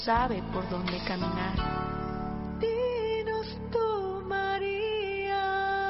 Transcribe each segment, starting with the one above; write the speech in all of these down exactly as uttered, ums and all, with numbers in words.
sabe por dónde caminar. Dinos tú, María.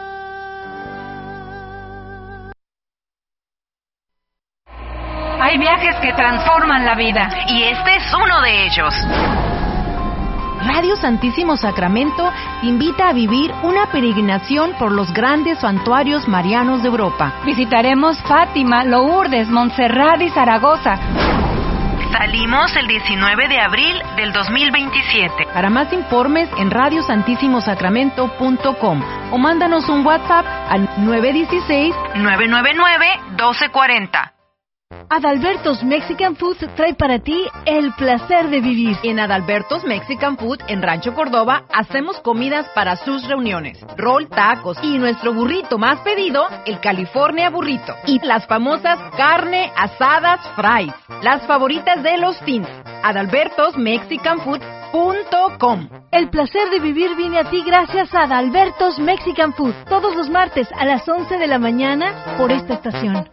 Hay viajes que transforman la vida y este es uno de ellos. Radio Santísimo Sacramento te invita a vivir una peregrinación por los grandes santuarios marianos de Europa. Visitaremos Fátima, Lourdes, Montserrat y Zaragoza. Salimos el diecinueve de abril del dos mil veintisiete. Para más informes en radio santísimo sacramento punto com o mándanos un WhatsApp al nueve uno seis, nueve nueve nueve, uno dos cuatro cero. Adalberto's Mexican Food trae para ti el placer de vivir. En Adalberto's Mexican Food en Rancho Córdoba hacemos comidas para sus reuniones, rol, tacos y nuestro burrito más pedido, el California Burrito. Y las famosas carne asadas fries, las favoritas de los teens. Adalbertos Mexican Food punto com. El placer de vivir viene a ti gracias a Adalberto's Mexican Food. Todos los martes a las once de la mañana por esta estación.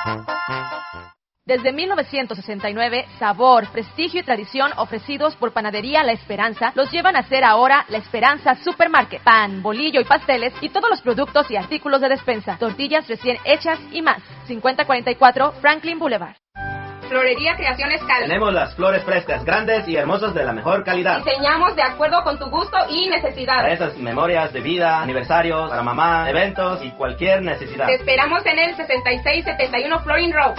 Desde mil novecientos sesenta y nueve, sabor, prestigio y tradición ofrecidos por Panadería La Esperanza los llevan a ser ahora La Esperanza Supermarket. Pan, bolillo y pasteles y todos los productos y artículos de despensa. Tortillas recién hechas y más. cincuenta cuarenta y cuatro Franklin Boulevard. Florería Creaciones Cal. Tenemos las flores frescas, grandes y hermosas de la mejor calidad. Diseñamos de acuerdo con tu gusto y necesidad. Para esas memorias de vida, aniversarios, para mamá, eventos y cualquier necesidad. Te esperamos en el sesenta y seis setenta y uno Florin Road.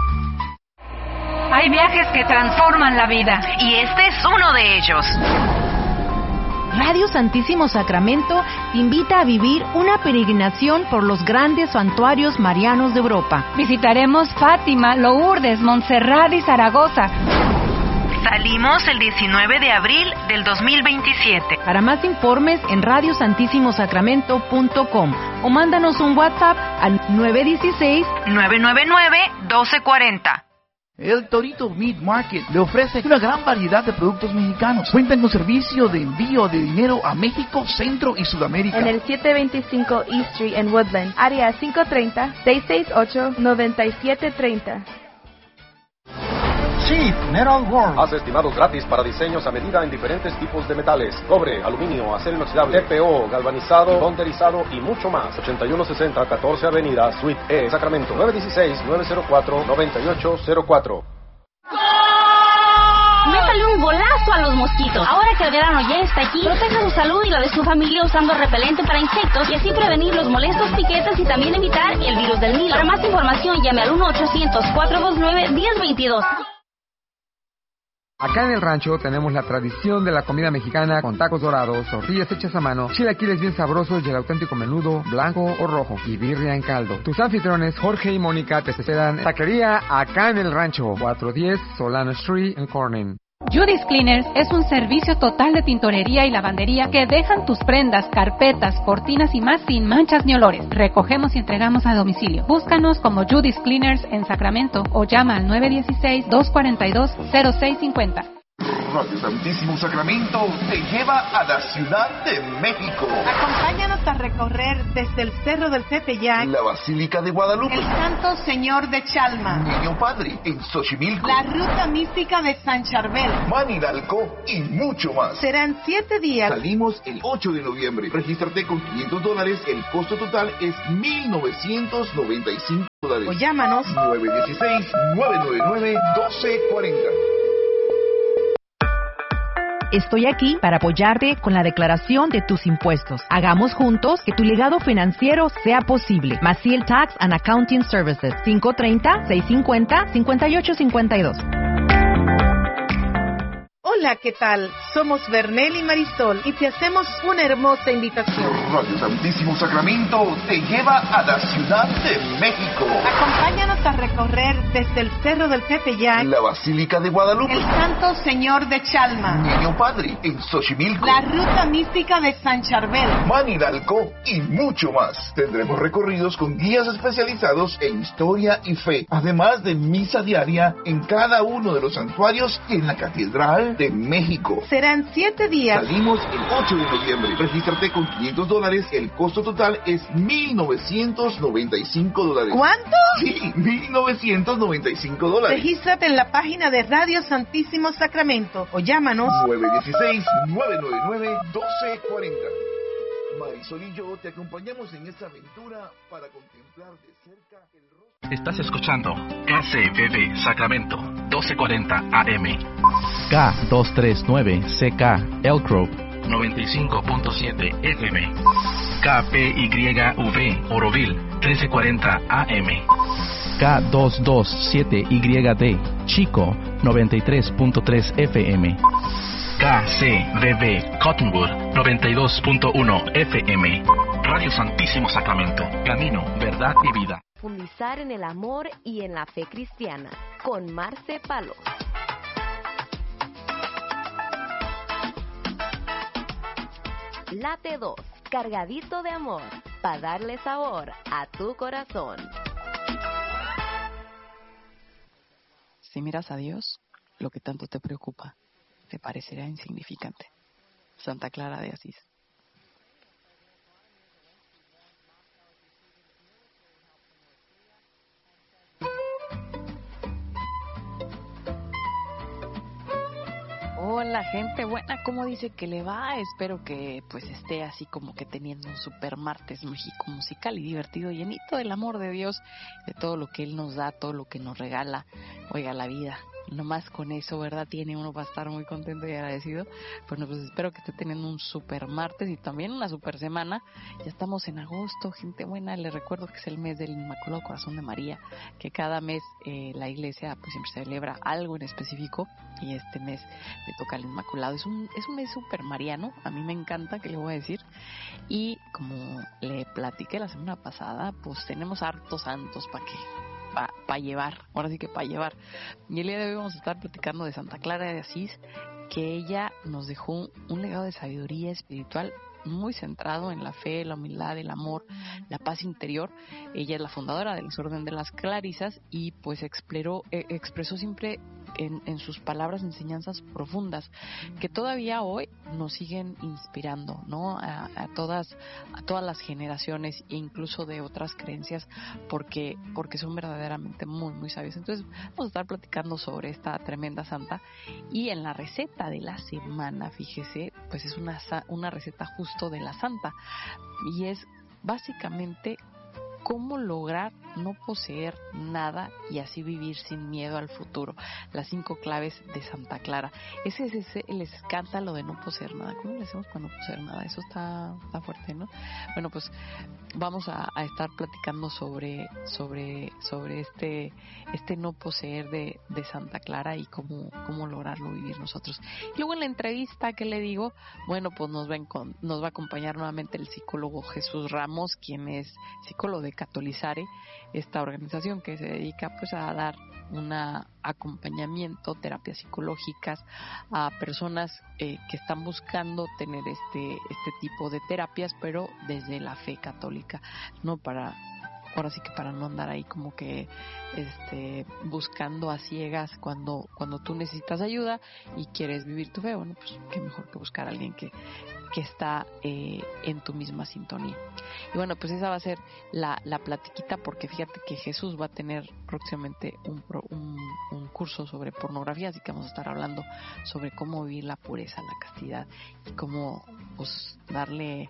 Hay viajes que transforman la vida y este es uno de ellos. Radio Santísimo Sacramento te invita a vivir una peregrinación por los grandes santuarios marianos de Europa. Visitaremos Fátima, Lourdes, Montserrat y Zaragoza. Salimos el diecinueve de abril del dos mil veintisiete. Para más informes en radio santísimo sacramento punto com o mándanos un WhatsApp al nueve uno seis, nueve nueve nueve, uno dos cuatro cero. El Torito Meat Market le ofrece una gran variedad de productos mexicanos. Cuentan con servicio de envío de dinero a México, Centro y Sudamérica. En el setecientos veinticinco East Street en Woodland, área cinco treinta, seis seis ocho, nueve siete tres cero. Cheap Metal World. Haz estimados gratis para diseños a medida en diferentes tipos de metales: cobre, aluminio, acero inoxidable, T P O, galvanizado, bonderizado y mucho más. ochenta y uno sesenta, catorce Avenida, Suite E, Sacramento. nueve uno seis, nueve cero cuatro, nueve ocho cero cuatro. Métale un golazo a los mosquitos. Ahora que el verano ya está aquí, proteja su salud y la de su familia usando repelente para insectos y así prevenir los molestos piquetes y también evitar el virus del Nilo. Para más información llame al uno ochocientos, cuatro dos nueve, uno cero dos dos. Acá en el rancho tenemos la tradición de la comida mexicana con tacos dorados, tortillas hechas a mano, chilaquiles bien sabrosos y el auténtico menudo blanco o rojo y birria en caldo. Tus anfitriones Jorge y Mónica te esperan. Taquería Acá en el Rancho, cuatrocientos diez Solano Street en Corning. Judy's Cleaners es un servicio total de tintorería y lavandería que dejan tus prendas, carpetas, cortinas y más sin manchas ni olores. Recogemos y entregamos a domicilio. Búscanos como Judy's Cleaners en Sacramento o llama al nueve uno seis, dos cuatro dos, cero seis cinco cero. Radio Santísimo Sacramento te lleva a la Ciudad de México. Acompáñanos a recorrer desde el Cerro del Tepeyac, la Basílica de Guadalupe, el Santo Señor de Chalma, Niño Padre en Xochimilco, la Ruta Mística de San Charbel, Manilalco y mucho más. Serán siete días. Salimos el ocho de noviembre. Regístrate con quinientos dólares. El costo total es mil novecientos noventa y cinco dólares. O llámanos nueve uno seis, nueve nueve nueve, uno dos cuatro cero. Estoy aquí para apoyarte con la declaración de tus impuestos. Hagamos juntos que tu legado financiero sea posible. Maciel Tax and Accounting Services, cinco treinta, seiscientos cincuenta, cincuenta y ocho cincuenta y dos. Hola, ¿qué tal? Somos Bernel y Marisol y te hacemos una hermosa invitación. Radio Santísimo Sacramento te lleva a la Ciudad de México. Acompáñanos a recorrer desde el Cerro del Tepeyac, la Basílica de Guadalupe, el Santo Señor de Chalma, Niño Padre en Xochimilco, la Ruta Mística de San Charbel, Manilalco y mucho más. Tendremos recorridos con guías especializados en historia y fe, además de misa diaria en cada uno de los santuarios y en la Catedral de México. Serán siete días. Salimos el ocho de noviembre. Regístrate con quinientos dólares. dólares, el costo total es mil novecientos noventa y cinco dólares. ¿Cuánto? Sí, mil novecientos noventa y cinco dólares. Regístrate en la página de Radio Santísimo Sacramento o llámanos nueve uno seis, nueve nueve nueve, uno dos cuatro cero. Marisol y yo te acompañamos en esta aventura para contemplar de cerca el rostro. Estás escuchando K C B B Sacramento, doce cuarenta A M. K doscientos treinta y nueve C K Elk Grove, noventa y cinco punto siete F M. K P Y V Oroville, trece cuarenta A M. K doscientos veintisiete Y D Chico, noventa y tres punto tres F M. K C B B Cottonwood, noventa y dos punto uno F M. Radio Santísimo Sacramento, camino, verdad y vida. Profundizar en el amor y en la fe cristiana, con Marce Palos. Late dos, cargadito de amor, para darle sabor a tu corazón. Si miras a Dios, lo que tanto te preocupa te parecerá insignificante. Santa Clara de Asís. Hola gente buena, ¿cómo dice que le va? Espero que pues esté así como que teniendo un super martes mágico, musical y divertido, llenito del amor de Dios, de todo lo que Él nos da, todo lo que nos regala. Oiga, la vida, nomás con eso, ¿verdad? Tiene uno para estar muy contento y agradecido. Bueno, pues espero que esté teniendo un super martes y también una super semana. Ya estamos en agosto, gente buena. Les recuerdo que es el mes del Inmaculado Corazón de María, que cada mes eh, la iglesia pues siempre celebra algo en específico y este mes le toca al Inmaculado. Es un, es un mes super mariano, a mí me encanta, que le voy a decir. Y como le platiqué la semana pasada, pues tenemos hartos santos para que para pa llevar, ahora sí que para llevar. Y el día de hoy vamos a estar platicando de Santa Clara de Asís, que ella nos dejó un, un legado de sabiduría espiritual muy centrado en la fe, la humildad, el amor, la paz interior. Ella es la fundadora del Orden de las Clarisas y pues exploró, eh, expresó siempre en, en sus palabras enseñanzas profundas que todavía hoy nos siguen inspirando, ¿no? A, a todas a todas las generaciones e incluso de otras creencias, porque porque son verdaderamente muy muy sabios. Entonces vamos a estar platicando sobre esta tremenda santa y en la receta de la semana, fíjese, pues es una una receta justo de la santa y es básicamente cómo lograr no poseer nada y así vivir sin miedo al futuro. Las cinco claves de Santa Clara. Ese es ese, el escándalo de no poseer nada. ¿Cómo le hacemos para no poseer nada? Eso está, está fuerte, ¿no? Bueno, pues vamos a, a estar platicando sobre sobre sobre este este no poseer de, de Santa Clara y cómo cómo lograrlo vivir nosotros. Y luego en la entrevista que le digo, bueno, pues nos va, en, nos va a acompañar nuevamente el psicólogo Jesús Ramos, quien es psicólogo de Catolizare, esta organización que se dedica pues a dar un acompañamiento, terapias psicológicas a personas eh, que están buscando tener este este tipo de terapias, pero desde la fe católica, no para ahora sí que para no andar ahí como que este buscando a ciegas cuando cuando tú necesitas ayuda y quieres vivir tu fe. Bueno, pues qué mejor que buscar a alguien que que está eh, en tu misma sintonía. Y bueno, pues esa va a ser la, la platiquita, porque fíjate que Jesús va a tener próximamente un, un, un curso sobre pornografía, así que vamos a estar hablando sobre cómo vivir la pureza, la castidad y cómo pues darle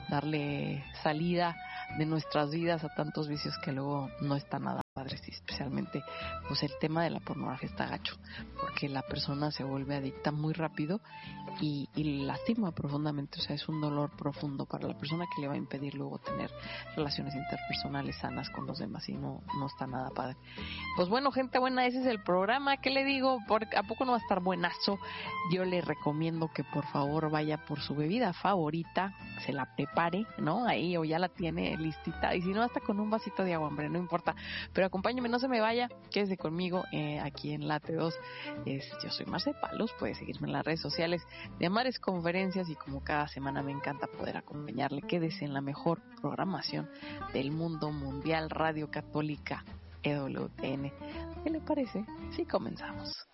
darle salida de nuestras vidas a tantos vicios que luego no están nada padres, y especialmente pues el tema de la pornografía está gacho, porque la persona se vuelve adicta muy rápido y, y lastima profundamente, o sea, es un dolor profundo para la persona que le va a impedir luego tener relaciones interpersonales sanas con los demás y no, no está nada padre. Pues bueno, gente buena, ese es el programa. ¿Qué le digo? Porque ¿a poco no va a estar buenazo? Yo le recomiendo que por favor vaya por su bebida favorita, se la prepare, ¿no? Ahí, o ya la tiene listita, y si no, hasta con un vasito de agua, hombre, no importa, pero acompáñeme, no se me vaya, quédese conmigo eh, aquí en Late dos. Es, yo soy Marce Palos, puede seguirme en las redes sociales de Amares Conferencias, y como cada semana me encanta poder acompañarle. Quédese en la mejor programación del mundo mundial, Radio Católica E W T N. ¿Qué le parece? Sí, comenzamos.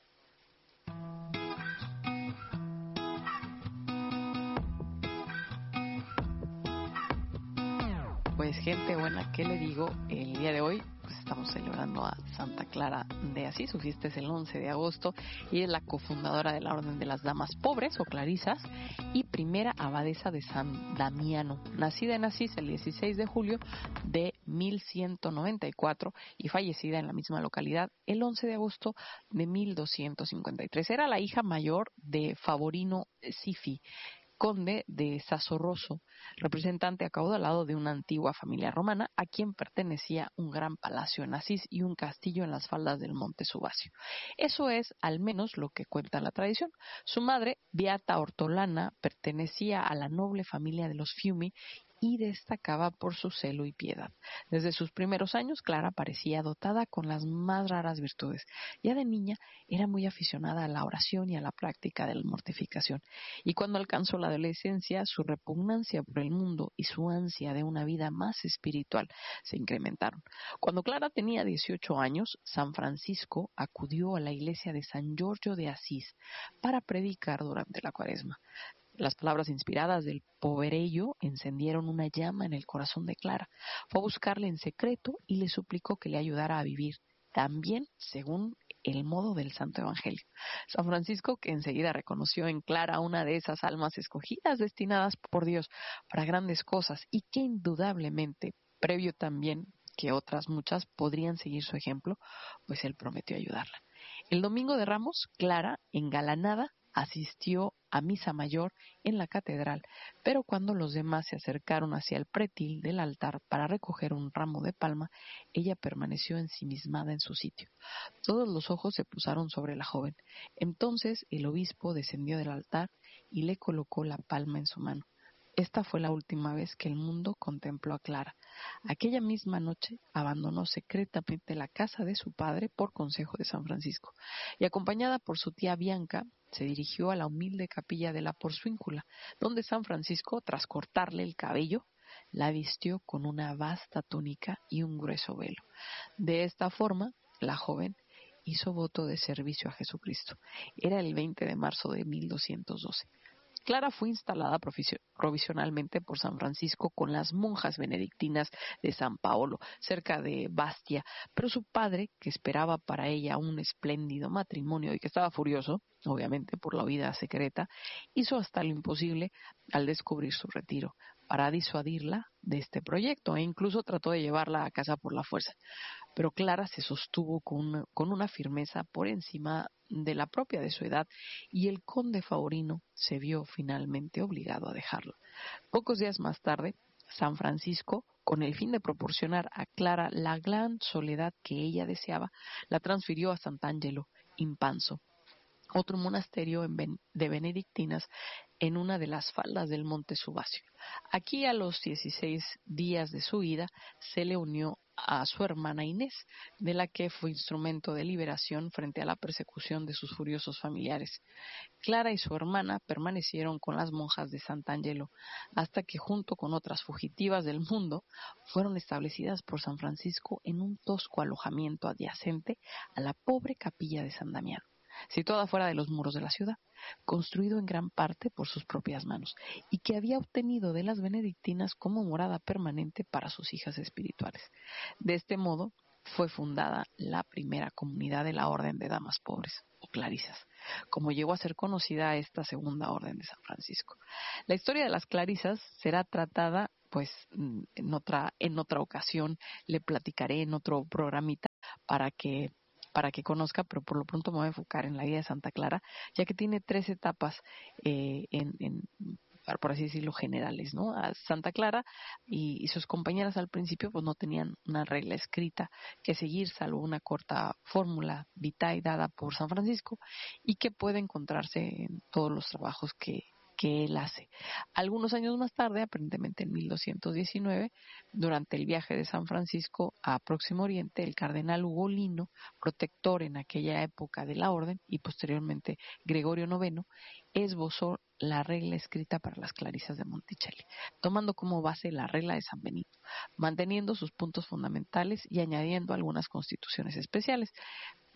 pues gente buena, ¿qué le digo? El día de hoy pues estamos celebrando a Santa Clara de Asís. Su fiesta es el once de agosto y es la cofundadora de la Orden de las Damas Pobres o Clarisas y primera abadesa de San Damiano, nacida en Asís el dieciséis de julio de mil ciento noventa y cuatro y fallecida en la misma localidad el once de agosto de mil doscientos cincuenta y tres. Era la hija mayor de Favorino Sifi, conde de Sassorroso, representante acaudalado de una antigua familia romana a quien pertenecía un gran palacio en Asís y un castillo en las faldas del monte Subasio. Eso es al menos lo que cuenta la tradición. Su madre, Beata Ortolana, pertenecía a la noble familia de los Fiumi y destacaba por su celo y piedad. Desde sus primeros años, Clara parecía dotada con las más raras virtudes. Ya de niña era muy aficionada a la oración y a la práctica de la mortificación, y cuando alcanzó la adolescencia, su repugnancia por el mundo y su ansia de una vida más espiritual se incrementaron. Cuando Clara tenía dieciocho años, San Francisco acudió a la iglesia de San Giorgio de Asís para predicar durante la Cuaresma. Las palabras inspiradas del poverello encendieron una llama en el corazón de Clara. Fue a buscarle en secreto y le suplicó que le ayudara a vivir también según el modo del Santo Evangelio. San Francisco, que enseguida reconoció en Clara una de esas almas escogidas destinadas por Dios para grandes cosas y que indudablemente, previo también que otras muchas podrían seguir su ejemplo, pues él prometió ayudarla. El domingo de Ramos, Clara, engalanada, asistió a misa mayor en la catedral, pero cuando los demás se acercaron hacia el pretil del altar para recoger un ramo de palma, ella permaneció ensimismada en su sitio. Todos los ojos se posaron sobre la joven. Entonces el obispo descendió del altar y le colocó la palma en su mano. Esta fue la última vez que el mundo contempló a Clara. Aquella misma noche abandonó secretamente la casa de su padre por consejo de San Francisco y, acompañada por su tía Bianca, se dirigió a la humilde capilla de la Porciúncula, donde San Francisco, tras cortarle el cabello, la vistió con una vasta túnica y un grueso velo. De esta forma, la joven hizo voto de servicio a Jesucristo. Era el veinte de marzo de mil doscientos doce. Clara fue instalada provisionalmente por San Francisco con las monjas benedictinas de San Paolo, cerca de Bastia, pero su padre, que esperaba para ella un espléndido matrimonio y que estaba furioso, obviamente por la huida secreta, hizo hasta lo imposible al descubrir su retiro para disuadirla de este proyecto e incluso trató de llevarla a casa por la fuerza. Pero Clara se sostuvo con una, con una firmeza por encima de la propia de su edad y el conde Favorino se vio finalmente obligado a dejarlo. Pocos días más tarde, San Francisco, con el fin de proporcionar a Clara la gran soledad que ella deseaba, la transfirió a Sant'Angelo in Panzo, otro monasterio en ben, de benedictinas en una de las faldas del monte Subasio. Aquí, a los dieciséis días de su vida, se le unió a su hermana Inés, de la que fue instrumento de liberación frente a la persecución de sus furiosos familiares. Clara y su hermana permanecieron con las monjas de Sant'Angelo hasta que, junto con otras fugitivas del mundo, fueron establecidas por San Francisco en un tosco alojamiento adyacente a la pobre capilla de San Damiano, situada fuera de los muros de la ciudad, construido en gran parte por sus propias manos, y que había obtenido de las benedictinas como morada permanente para sus hijas espirituales. De este modo, fue fundada la primera comunidad de la Orden de Damas Pobres, o Clarisas, como llegó a ser conocida esta segunda orden de San Francisco. La historia de las Clarisas será tratada pues en otra, en otra ocasión, le platicaré en otro programita para que para que conozca, pero por lo pronto me voy a enfocar en la vida de Santa Clara, ya que tiene tres etapas eh, en, en, por así decirlo, generales, ¿no? A Santa Clara y, y sus compañeras al principio pues no tenían una regla escrita que seguir, salvo una corta fórmula vitae dada por San Francisco y que puede encontrarse en todos los trabajos que que él hace. Algunos años más tarde, aparentemente en mil doscientos diecinueve, durante el viaje de San Francisco a Próximo Oriente, el cardenal Ugolino, protector en aquella época de la orden, y posteriormente Gregorio noveno, esbozó la regla escrita para las Clarisas de Monticelli, tomando como base la regla de San Benito, manteniendo sus puntos fundamentales y añadiendo algunas constituciones especiales.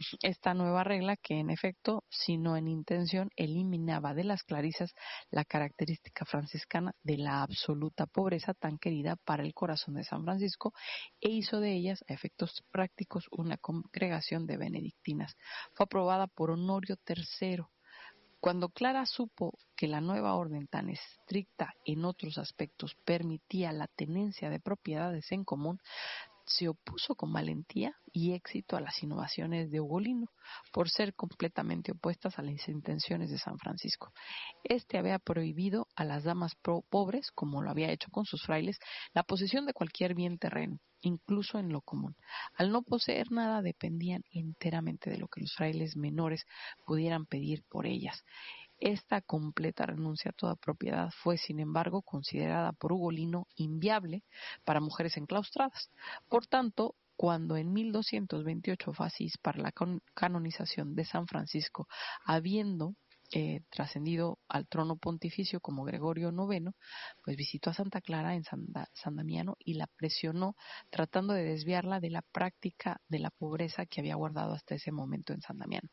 esta nueva regla que en efecto, si no en intención, eliminaba de las clarisas la característica franciscana de la absoluta pobreza tan querida para el corazón de San Francisco e hizo de ellas, a efectos prácticos, una congregación de benedictinas. Fue aprobada por Honorio tercero. Cuando Clara supo que la nueva orden tan estricta en otros aspectos permitía la tenencia de propiedades en común, se opuso con valentía y éxito a las innovaciones de Ugolino, por ser completamente opuestas a las intenciones de San Francisco. Este había prohibido a las damas pobres, como lo había hecho con sus frailes, la posesión de cualquier bien terreno, incluso en lo común. Al no poseer nada, dependían enteramente de lo que los frailes menores pudieran pedir por ellas. Esta completa renuncia a toda propiedad fue, sin embargo, considerada por Ugolino inviable para mujeres enclaustradas. Por tanto, cuando en mil doscientos veintiocho fue asís para la canonización de San Francisco, habiendo Eh, trascendido al trono pontificio como Gregorio noveno, pues visitó a Santa Clara en San, da, San Damiano y la presionó tratando de desviarla de la práctica de la pobreza que había guardado hasta ese momento en San Damiano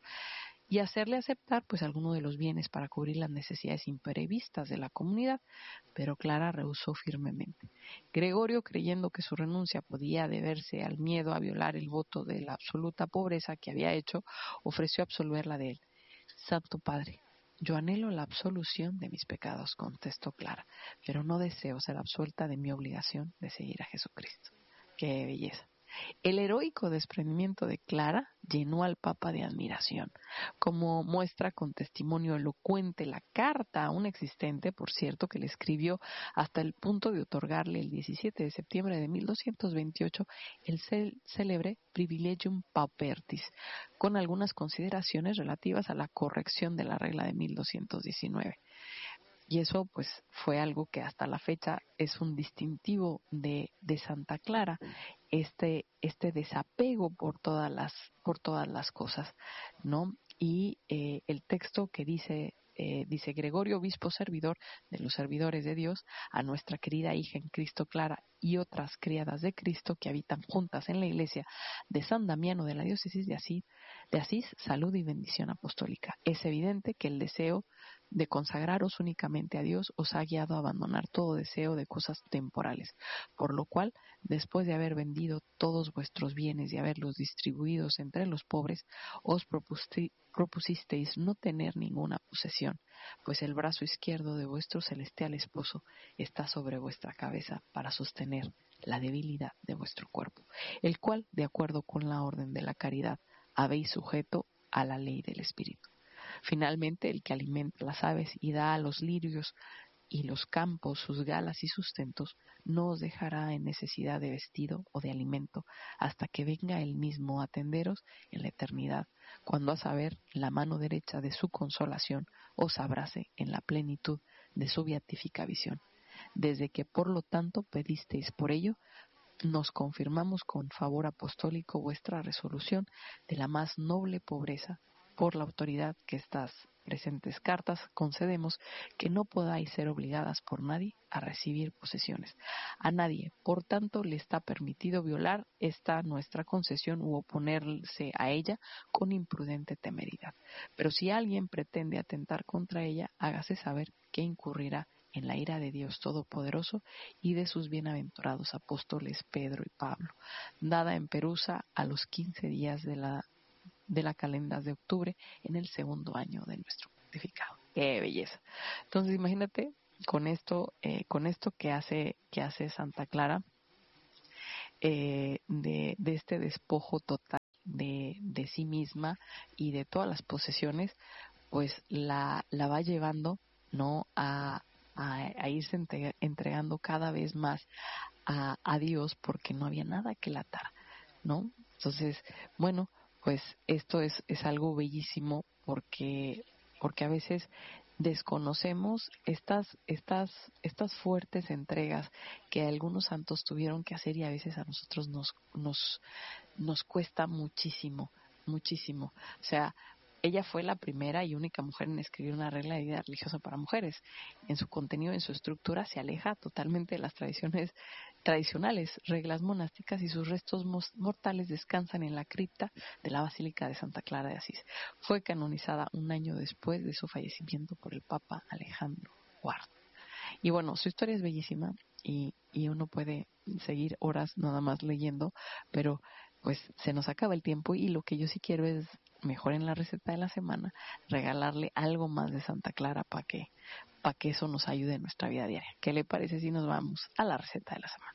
y hacerle aceptar pues alguno de los bienes para cubrir las necesidades imprevistas de la comunidad, pero Clara rehusó firmemente. Gregorio, creyendo que su renuncia podía deberse al miedo a violar el voto de la absoluta pobreza que había hecho, ofreció absolverla de él. Santo Padre, yo anhelo la absolución de mis pecados, contestó Clara, pero no deseo ser absuelta de mi obligación de seguir a Jesucristo. ¡Qué belleza! El heroico desprendimiento de Clara llenó al Papa de admiración, como muestra con testimonio elocuente la carta aún existente, por cierto, que le escribió hasta el punto de otorgarle el diecisiete de septiembre de mil doscientos veintiocho el célebre Privilegium Paupertis, con algunas consideraciones relativas a la corrección de la regla de mil doscientos diecinueve. Y eso pues fue algo que hasta la fecha es un distintivo de, de Santa Clara, este, este desapego por todas las, por todas las cosas, ¿no? Y eh, el texto que dice, eh, dice Gregorio, obispo servidor de los servidores de Dios, a nuestra querida hija en Cristo Clara y otras criadas de Cristo que habitan juntas en la iglesia de San Damiano de la diócesis de Asís, de Asís, salud y bendición apostólica. Es evidente que el deseo de consagraros únicamente a Dios os ha guiado a abandonar todo deseo de cosas temporales, por lo cual, después de haber vendido todos vuestros bienes y haberlos distribuidos entre los pobres, os propusisteis no tener ninguna posesión, pues el brazo izquierdo de vuestro celestial esposo está sobre vuestra cabeza para sostener la debilidad de vuestro cuerpo, el cual, de acuerdo con la orden de la caridad, habéis sujeto a la ley del Espíritu. Finalmente, el que alimenta las aves y da a los lirios y los campos sus galas y sustentos, no os dejará en necesidad de vestido o de alimento hasta que venga él mismo a atenderos en la eternidad, cuando a saber la mano derecha de su consolación os abrace en la plenitud de su beatífica visión. Desde que por lo tanto pedisteis por ello, nos confirmamos con favor apostólico vuestra resolución de la más noble pobreza, por la autoridad que estas presentes cartas concedemos que no podáis ser obligadas por nadie a recibir posesiones. A nadie, por tanto, le está permitido violar esta nuestra concesión u oponerse a ella con imprudente temeridad. Pero si alguien pretende atentar contra ella, hágase saber que incurrirá en la ira de Dios Todopoderoso y de sus bienaventurados apóstoles Pedro y Pablo, dada en Perusa a los quince días de la de la calenda de octubre en el segundo año de nuestro pontificado. ¡Qué belleza! Entonces imagínate con esto, eh, con esto que hace que hace Santa Clara eh, de, de este despojo total de, de sí misma y de todas las posesiones, pues la, la va llevando, ¿no?, a, a, a irse entre, entregando cada vez más a, a Dios, porque no había nada que la atar, ¿no? Entonces, bueno, pues esto es, es algo bellísimo porque, porque a veces desconocemos estas, estas, estas fuertes entregas que algunos santos tuvieron que hacer y a veces a nosotros nos, nos, nos cuesta muchísimo, muchísimo. O sea, ella fue la primera y única mujer en escribir una regla de vida religiosa para mujeres. En su contenido, en su estructura, se aleja totalmente de las tradiciones tradicionales reglas monásticas y sus restos mortales descansan en la cripta de la Basílica de Santa Clara de Asís. Fue canonizada un año después de su fallecimiento por el Papa Alejandro cuarto. Y bueno, su historia es bellísima y, y uno puede seguir horas nada más leyendo, pero pues se nos acaba el tiempo y lo que yo sí quiero es, mejor en la receta de la semana, regalarle algo más de Santa Clara para que, para que eso nos ayude en nuestra vida diaria. ¿Qué le parece si nos vamos a la receta de la semana?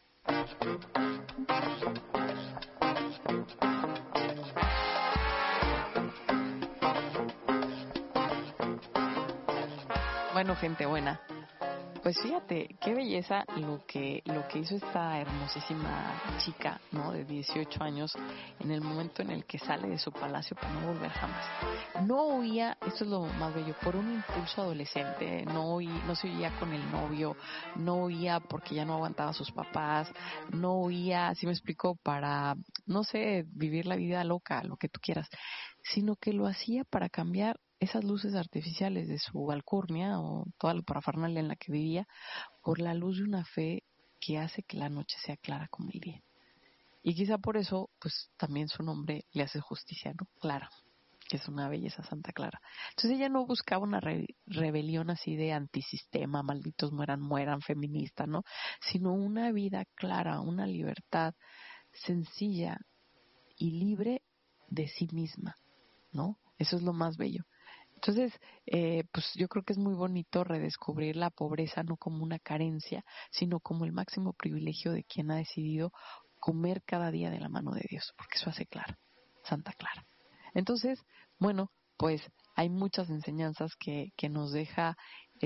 Bueno, gente buena, pues fíjate, qué belleza lo que lo que hizo esta hermosísima chica, ¿no? De dieciocho años, en el momento en el que sale de su palacio para no volver jamás. No huía, esto es lo más bello, por un impulso adolescente, no huía, no se huía con el novio, no huía porque ya no aguantaba a sus papás, no huía, así me explico, para, no sé, vivir la vida loca, lo que tú quieras, sino que lo hacía para cambiar esas luces artificiales de su alcurnia o toda la parafernalia en la que vivía por la luz de una fe que hace que la noche sea clara como el día. Y quizá por eso, pues también su nombre le hace justicia, ¿no? Clara, que es una belleza Santa Clara. Entonces ella no buscaba una re- rebelión así de antisistema, malditos mueran, mueran, feminista, ¿no? Sino una vida clara, una libertad sencilla y libre de sí misma, ¿no? Eso es lo más bello. Entonces, eh, pues yo creo que es muy bonito redescubrir la pobreza no como una carencia, sino como el máximo privilegio de quien ha decidido comer cada día de la mano de Dios, porque eso hace Clara, Santa Clara. Entonces, bueno, pues hay muchas enseñanzas que, que nos deja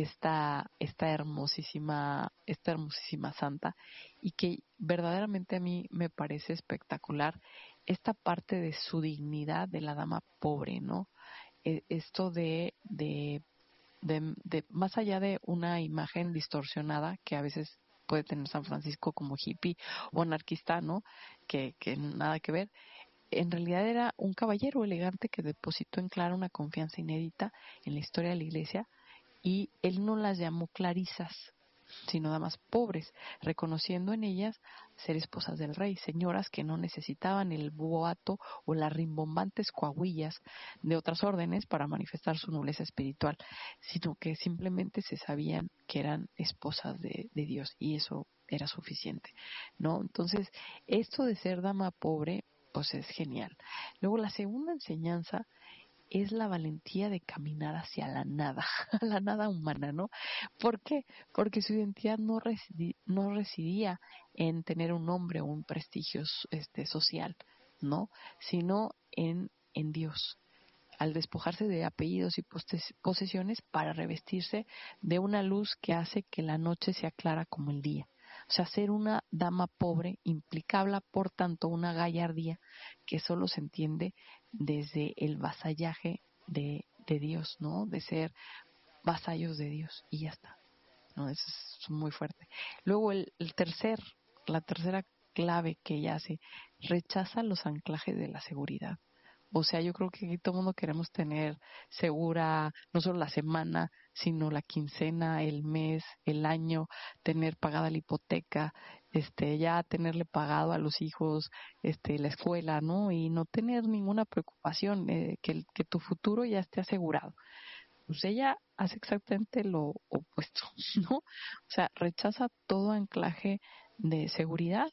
esta, esta hermosísima, esta hermosísima santa, y que verdaderamente a mí me parece espectacular esta parte de su dignidad de la dama pobre, ¿no? Esto de, de, de, de más allá de una imagen distorsionada que a veces puede tener San Francisco como hippie o anarquista, ¿no? Que, que nada que ver. En realidad era un caballero elegante que depositó en Clara una confianza inédita en la historia de la Iglesia, y él no las llamó clarisas, sino damas pobres, reconociendo en ellas ser esposas del rey, señoras que no necesitaban el boato o las rimbombantes coahuillas de otras órdenes para manifestar su nobleza espiritual, sino que simplemente se sabían que eran esposas de, de Dios, y eso era suficiente, ¿no? Entonces, esto de ser dama pobre, pues es genial. Luego, la segunda enseñanza es la valentía de caminar hacia la nada, la nada humana, ¿no? ¿Por qué? Porque su identidad no, residi, no residía en tener un nombre o un prestigio este, social, ¿no? Sino en, en Dios, al despojarse de apellidos y posesiones para revestirse de una luz que hace que la noche sea clara como el día. O sea, ser una dama pobre implicaba, por tanto, una gallardía que solo se entiende desde el vasallaje de, de Dios, ¿no? De ser vasallos de Dios, y ya está, ¿no? Eso es muy fuerte. Luego, el, el tercer, la tercera clave que ella hace, rechaza los anclajes de la seguridad. O sea, yo creo que aquí todo el mundo queremos tener segura no solo la semana, sino la quincena, el mes, el año, tener pagada la hipoteca, este, ya tenerle pagado a los hijos, este, la escuela, ¿no? Y no tener ninguna preocupación, eh, que, que tu futuro ya esté asegurado. Pues ella hace exactamente lo opuesto, ¿no? O sea, rechaza todo anclaje de seguridad,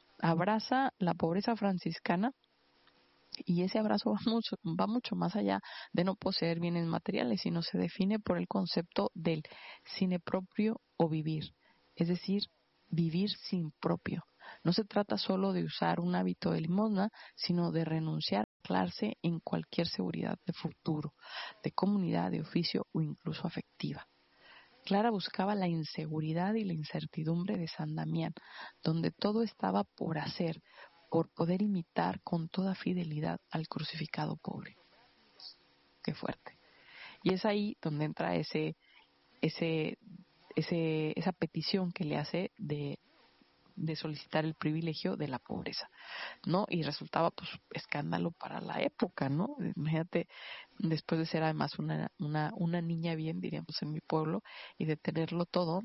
abraza la pobreza franciscana. Y ese abrazo va mucho, va mucho más allá de no poseer bienes materiales, sino se define por el concepto del sine proprio o vivir, es decir, vivir sin propio. No se trata solo de usar un hábito de limosna, sino de renunciar a anclarse en cualquier seguridad de futuro, de comunidad, de oficio o incluso afectiva. Clara buscaba la inseguridad y la incertidumbre de San Damián, donde todo estaba por hacer, por poder imitar con toda fidelidad al crucificado pobre. Qué fuerte. Y es ahí donde entra ese, ese, ese, esa petición que le hace de, de solicitar el privilegio de la pobreza, ¿no? Y resultaba, pues, escándalo para la época, ¿no? Imagínate, después de ser además una, una, una niña bien, diríamos en mi pueblo, y de tenerlo todo,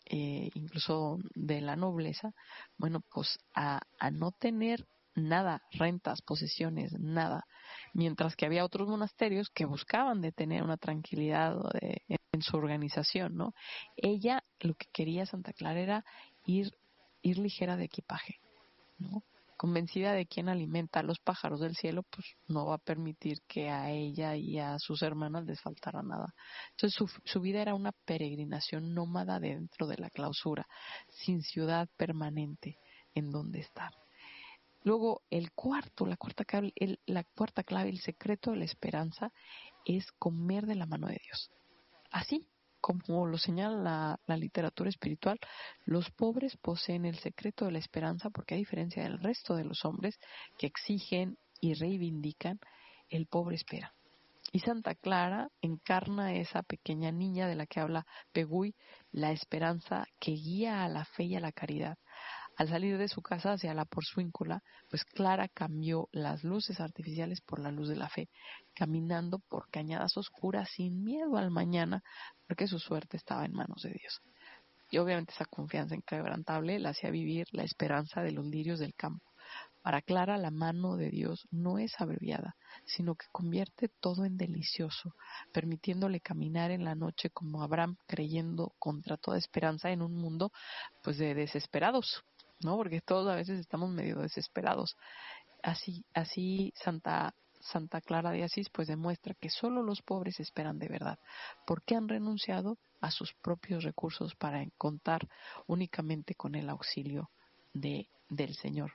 eh, incluso de la nobleza, bueno, pues a, a no tener nada, rentas, posesiones, nada, mientras que había otros monasterios que buscaban de tener una tranquilidad de, en su organización, ¿no? Ella, lo que quería Santa Clara era ir, ir ligera de equipaje, ¿no? Convencida de quien alimenta a los pájaros del cielo, pues no va a permitir que a ella y a sus hermanas les faltara nada. Entonces su, su vida era una peregrinación nómada dentro de la clausura, sin ciudad permanente en donde estar. Luego, el cuarto, la cuarta clave, el, la cuarta clave, el secreto de la esperanza, es comer de la mano de Dios. Así como lo señala la, la literatura espiritual, los pobres poseen el secreto de la esperanza porque, a diferencia del resto de los hombres que exigen y reivindican, el pobre espera. Y Santa Clara encarna esa pequeña niña de la que habla Pegüy, la esperanza que guía a la fe y a la caridad. Al salir de su casa hacia la Porciúncula, pues Clara cambió las luces artificiales por la luz de la fe, caminando por cañadas oscuras sin miedo al mañana, porque su suerte estaba en manos de Dios. Y obviamente esa confianza inquebrantable la hacía vivir la esperanza de los lirios del campo. Para Clara, la mano de Dios no es abreviada, sino que convierte todo en delicioso, permitiéndole caminar en la noche como Abraham, creyendo contra toda esperanza en un mundo pues de desesperados, ¿no? Porque todos a veces estamos medio desesperados. Así, así Santa Santa Clara de Asís pues demuestra que solo los pobres esperan de verdad, porque han renunciado a sus propios recursos para contar únicamente con el auxilio de del Señor.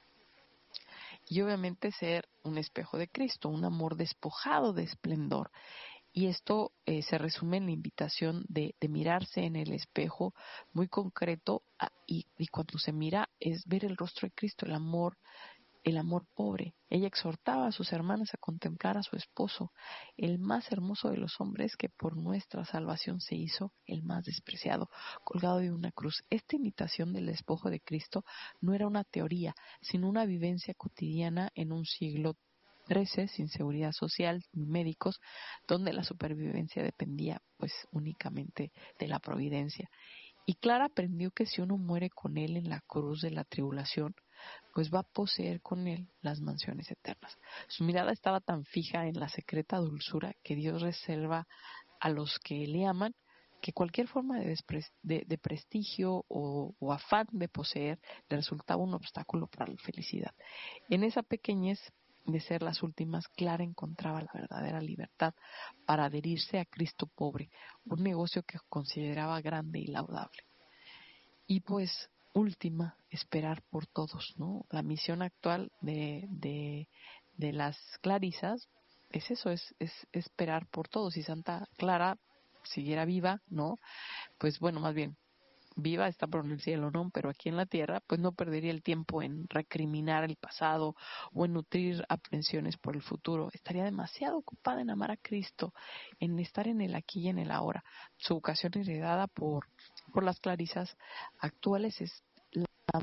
Y obviamente ser un espejo de Cristo, un amor despojado de esplendor. Y esto eh, se resume en la invitación de, de mirarse en el espejo muy concreto a, y, y cuando se mira es ver el rostro de Cristo, el amor, el amor pobre. Ella exhortaba a sus hermanas a contemplar a su esposo, el más hermoso de los hombres que por nuestra salvación se hizo el más despreciado, colgado de una cruz. Esta imitación del despojo de Cristo no era una teoría, sino una vivencia cotidiana en un siglo trece, sin seguridad social ni médicos, donde la supervivencia dependía pues únicamente de la providencia. Y Clara aprendió que si uno muere con él en la cruz de la tribulación, pues va a poseer con él las mansiones eternas. Su mirada estaba tan fija en la secreta dulzura que Dios reserva a los que le aman, que cualquier forma de, despre- de, de prestigio o, o afán de poseer le resultaba un obstáculo para la felicidad. En esa pequeñez de ser las últimas, Clara encontraba la verdadera libertad para adherirse a Cristo pobre, un negocio que consideraba grande y laudable. Y pues, última, esperar por todos, ¿no? La misión actual de, de, de las clarisas es eso, es, es esperar por todos. Si Santa Clara siguiera viva, ¿no? Pues bueno, más bien, viva está por el cielo, ¿no? Pero aquí en la tierra, pues no perdería el tiempo en recriminar el pasado o en nutrir aprensiones por el futuro. Estaría demasiado ocupada en amar a Cristo, en estar en el aquí y en el ahora. Su vocación heredada por, por las clarisas actuales es la,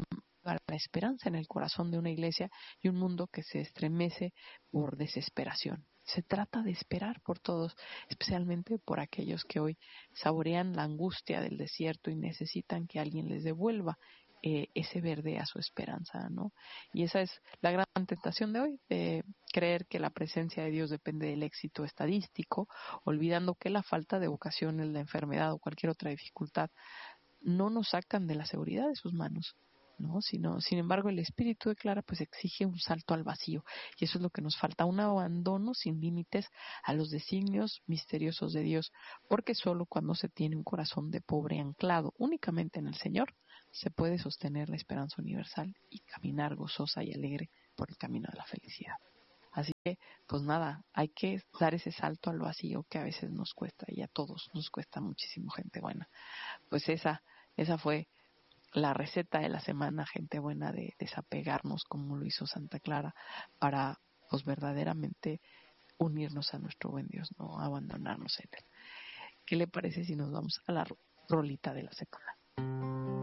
la esperanza en el corazón de una iglesia y un mundo que se estremece por desesperación. Se trata de esperar por todos, especialmente por aquellos que hoy saborean la angustia del desierto y necesitan que alguien les devuelva eh, ese verde a su esperanza, ¿no? Y esa es la gran tentación de hoy, de creer que la presencia de Dios depende del éxito estadístico, olvidando que la falta de vocación, la enfermedad o cualquier otra dificultad no nos sacan de la seguridad de sus manos, ¿no? Sino, sin embargo, el espíritu de Clara pues exige un salto al vacío, y eso es lo que nos falta, un abandono sin límites a los designios misteriosos de Dios, porque solo cuando se tiene un corazón de pobre anclado únicamente en el Señor se puede sostener la esperanza universal y caminar gozosa y alegre por el camino de la felicidad. Así que, pues nada, hay que dar ese salto al vacío que a veces nos cuesta, y a todos nos cuesta muchísimo, gente buena. Pues esa, esa fue la receta de la semana, gente buena, de desapegarnos como lo hizo Santa Clara para pues verdaderamente unirnos a nuestro buen Dios, no abandonarnos en él. ¿Qué le parece si nos vamos a la rolita de la semana?